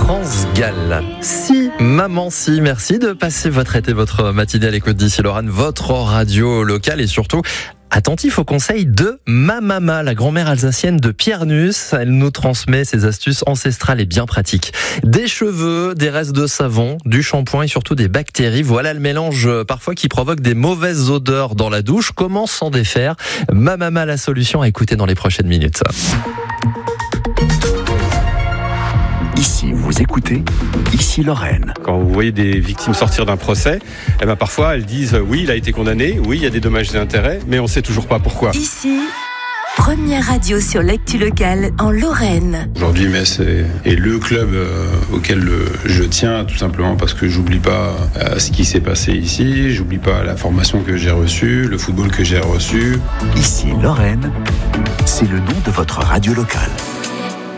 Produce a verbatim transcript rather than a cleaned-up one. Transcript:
France Gall. Si, maman, si, merci de passer votre été, votre matinée à l'écoute d'Ici Lorraine, votre radio locale et surtout attentif aux conseils de ma maman, la grand-mère alsacienne de Pierre Nuss. Elle nous transmet ses astuces ancestrales et bien pratiques. Des cheveux, des restes de savon, du shampoing et surtout des bactéries. Voilà le mélange parfois qui provoque des mauvaises odeurs dans la douche. Comment s'en défaire ? Ma maman, la solution à écouter dans les prochaines minutes. Ici, vous écoutez Ici Lorraine. Quand vous voyez des victimes sortir d'un procès, eh ben parfois elles disent euh, oui, il a été condamné, oui, il y a des dommages et intérêts, mais on ne sait toujours pas pourquoi. Ici, première radio sur l'actu locale en Lorraine. Aujourd'hui, Metz est, est le club euh, auquel euh, je tiens, tout simplement parce que j'oublie pas euh, ce qui s'est passé ici, j'oublie pas la formation que j'ai reçue, le football que j'ai reçu. Ici Lorraine, c'est le nom de votre radio locale.